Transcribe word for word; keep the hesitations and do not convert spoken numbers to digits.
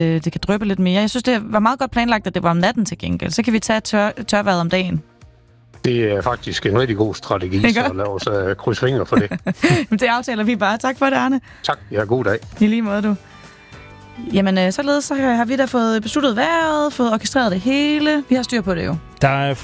øh, det kan dryppe lidt mere. Jeg synes, det var meget godt planlagt, at det var om natten til gengæld. Så kan vi tage tør, tørvejret om dagen. Det er faktisk en rigtig god strategi, så lad os uh, krydse fingre for det. Det aftaler vi bare. Tak for det, Arne. Tak. Ja, god dag. I lige måde, du. Jamen, øh, således så har vi da fået besluttet vejret, fået orkestreret det hele. Vi har styr på det jo. Der er